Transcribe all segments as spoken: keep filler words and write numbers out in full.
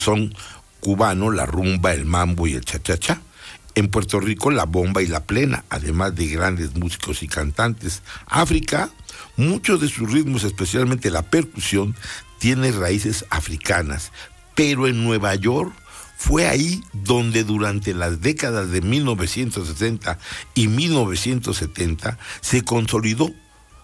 son cubano, la rumba, el mambo y el cha-cha-cha. En Puerto Rico, la bomba y la plena, además de grandes músicos y cantantes. África, muchos de sus ritmos, especialmente la percusión, tiene raíces africanas, pero en Nueva York fue ahí donde durante las décadas de mil novecientos sesenta y mil novecientos setenta se consolidó,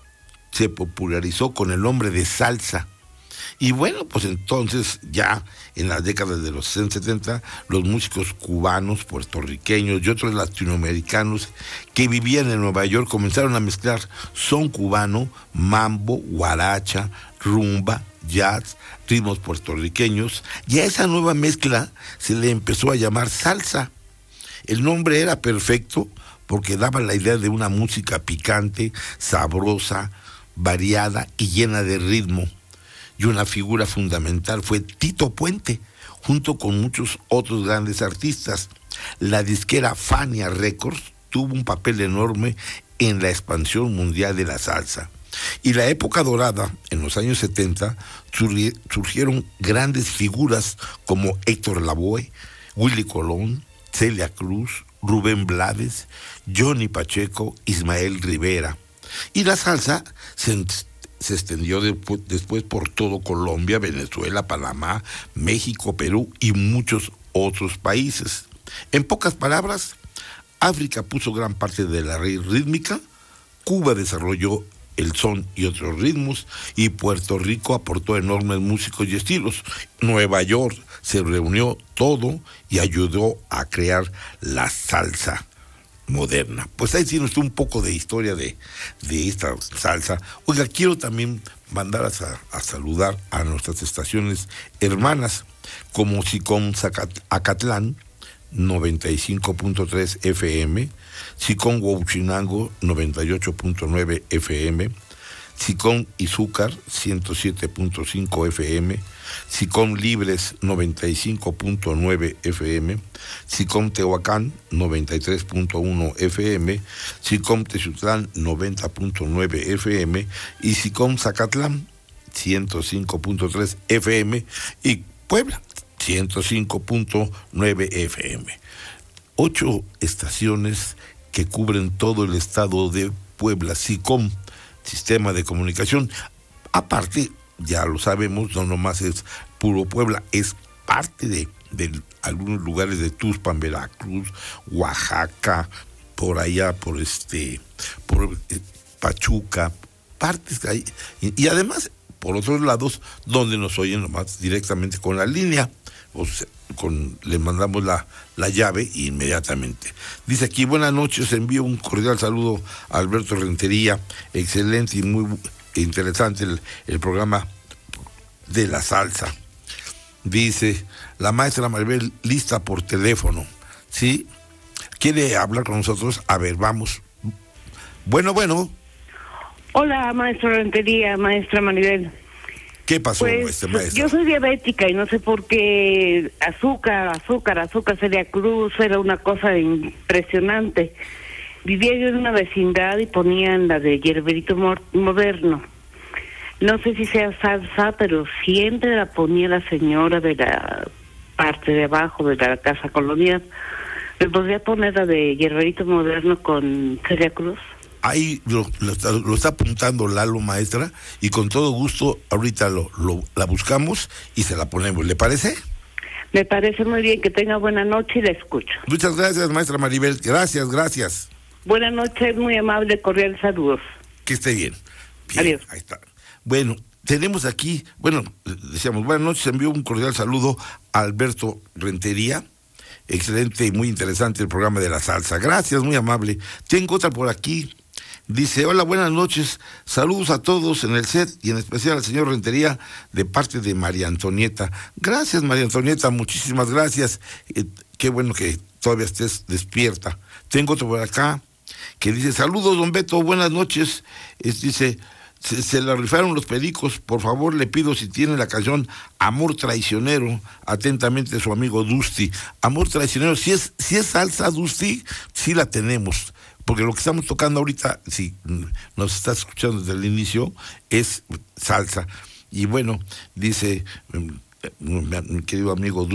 se popularizó con el nombre de salsa. Y bueno, pues entonces ya en las décadas de los sesenta y setenta, los músicos cubanos, puertorriqueños y otros latinoamericanos que vivían en Nueva York comenzaron a mezclar son cubano, mambo, guaracha, rumba, jazz, ritmos puertorriqueños, y a esa nueva mezcla se le empezó a llamar salsa. El nombre era perfecto porque daba la idea de una música picante, sabrosa, variada y llena de ritmo. Y una figura fundamental fue Tito Puente, junto con muchos otros grandes artistas. La disquera Fania Records tuvo un papel enorme en la expansión mundial de la salsa. Y la época dorada, en los años setenta, surgieron grandes figuras como Héctor Lavoe, Willy Colón, Celia Cruz, Rubén Blades, Johnny Pacheco, Ismael Rivera. Y la salsa se se extendió después, después por todo Colombia, Venezuela, Panamá, México, Perú y muchos otros países. En pocas palabras, África puso gran parte de la raíz rítmica, Cuba desarrolló el son y otros ritmos, y Puerto Rico aportó enormes músicos y estilos. Nueva York se reunió todo y ayudó a crear la salsa moderna. Pues ahí sí nos dio un poco de historia de, de esta salsa. Oiga, quiero también mandar a, a saludar a nuestras estaciones hermanas, como SICOM Acatlán, noventa y cinco punto tres F M, SICOM Huauchinango, noventa y ocho punto nueve F M, SICOM Izúcar, ciento siete punto cinco F M, SICOM Libres, noventa y cinco punto nueve F M, SICOM Tehuacán, noventa y tres punto uno F M, SICOM Texutlán, noventa punto nueve F M, y SICOM Zacatlán, ciento cinco punto tres F M, y Puebla, ciento cinco punto nueve F M. Ocho estaciones que cubren todo el estado de Puebla. SICOM, Sistema de Comunicación. Aparte, ya lo sabemos, no nomás es puro Puebla, es parte de, de algunos lugares de Tuxpan, Veracruz, Oaxaca, por allá, por este, por eh, Pachuca, partes ahí, y, y además por otros lados donde nos oyen nomás directamente con la línea, o sea, con, le mandamos la, la llave inmediatamente. Dice aquí, buenas noches, envío un cordial saludo a Alberto Rentería, excelente y muy interesante el, el programa de la salsa. Dice, la maestra Maribel lista por teléfono, ¿sí? ¿Quiere hablar con nosotros? A ver, vamos. Bueno, bueno. Hola, maestra Rentería, maestra Maribel. ¿Qué pasó, pues, este maestro? Yo soy diabética y no sé por qué azúcar, azúcar, azúcar, Celia Cruz, era una cosa impresionante. Vivía yo en una vecindad y ponían la de Hierberito Moderno. No sé si sea salsa, pero siempre la ponía la señora de la parte de abajo de la casa colonial. ¿Me podría poner la de Hierberito Moderno con Celia Cruz? Ahí lo, lo, está, lo está apuntando Lalo, maestra, y con todo gusto ahorita lo, lo la buscamos y se la ponemos. ¿Le parece? Me parece muy bien. Que tenga buena noche y la escucho. Muchas gracias, maestra Maribel. Gracias, gracias. Buenas noches, muy amable, cordial saludos. Que esté bien. Bien. Adiós. Ahí está. Bueno, tenemos aquí, bueno, decíamos, buenas noches, envío un cordial saludo a Alberto Rentería. Excelente y muy interesante el programa de la salsa. Gracias, muy amable. Tengo otra por aquí. Dice, hola, buenas noches, saludos a todos en el set y en especial al señor Rentería de parte de María Antonieta. Gracias, María Antonieta, muchísimas gracias. Eh, qué bueno que todavía estés despierta. Tengo otro por acá que dice, saludos, don Beto, buenas noches. Es, dice, se, se la rifaron los pericos, por favor le pido si tiene la canción Amor Traicionero, atentamente su amigo Dusty. Amor Traicionero, si es, si es salsa, Dusty, sí la tenemos. Porque lo que estamos tocando ahorita, si nos estás escuchando desde el inicio, es salsa. Y bueno, dice mi querido amigo